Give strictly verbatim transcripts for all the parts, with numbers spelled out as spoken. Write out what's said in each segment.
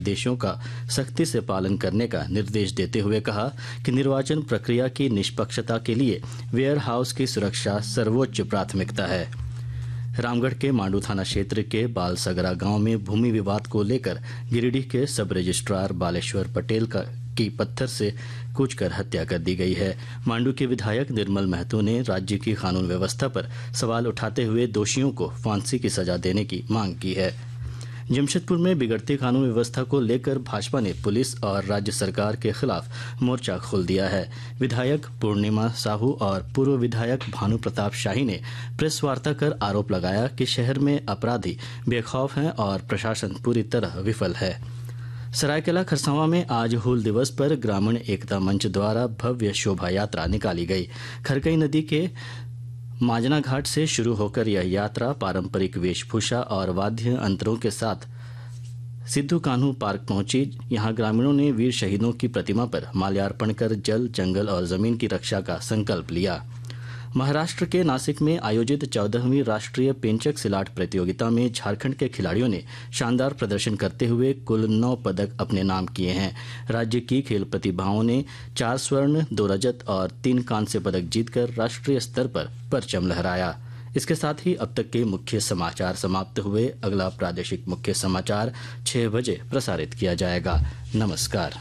आदेशों का सख्ती से पालन करने का निर्देश देते हुए कहा कि निर्वाचन प्रक्रिया की निष्पक्षता के लिए वेयर हाउस की सुरक्षा सर्वोच्च प्राथमिकता है। रामगढ़ के मांडू थाना क्षेत्र के बालसगरा गांव में भूमि विवाद को लेकर गिरिडीह के सब रजिस्ट्रार बालेश्वर पटेल का की पत्थर से कूचकर हत्या कर दी गई है। मांडू के विधायक निर्मल महतो ने राज्य की कानून व्यवस्था पर सवाल उठाते हुए दोषियों को फांसी की सजा देने की मांग की है। जमशेदपुर में बिगड़ती कानून व्यवस्था को लेकर भाजपा ने पुलिस और राज्य सरकार के खिलाफ मोर्चा खोल दिया है। विधायक पूर्णिमा साहू और पूर्व विधायक भानु प्रताप शाही ने प्रेस वार्ता कर आरोप लगाया कि शहर में अपराधी बेखौफ हैं और प्रशासन पूरी तरह विफल है। सरायकेला खरसावां में आज हूल दिवस पर ग्रामीण एकता मंच द्वारा भव्य शोभा यात्रा निकाली गई। खरकई नदी के माजना घाट से शुरू होकर यह यात्रा पारंपरिक वेशभूषा और वाद्य अंतरों के साथ सिद्धू कान्हू पार्क पहुंची। यहां ग्रामीणों ने वीर शहीदों की प्रतिमा पर माल्यार्पण कर जल, जंगल और जमीन की रक्षा का संकल्प लिया। महाराष्ट्र के नासिक में आयोजित चौदहवीं राष्ट्रीय पेंचक सिलाट प्रतियोगिता में झारखंड के खिलाड़ियों ने शानदार प्रदर्शन करते हुए कुल नौ पदक अपने नाम किए हैं। राज्य की खेल प्रतिभाओं ने चार स्वर्ण, दो रजत और तीन कांस्य पदक जीतकर राष्ट्रीय स्तर पर परचम लहराया। इसके साथ ही अब तक के मुख्य समाचार समाप्त हुए। अगला प्रादेशिक मुख्य समाचार छह बजे प्रसारित किया जाएगा। नमस्कार।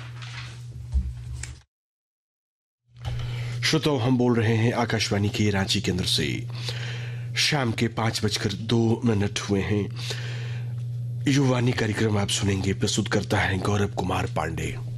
श्रोताओ, हम बोल रहे हैं आकाशवाणी के रांची केंद्र से। शाम के पांच बजकर दो मिनट हुए हैं। युवानी कार्यक्रम आप सुनेंगे। प्रस्तुत करता है गौरव कुमार पांडे।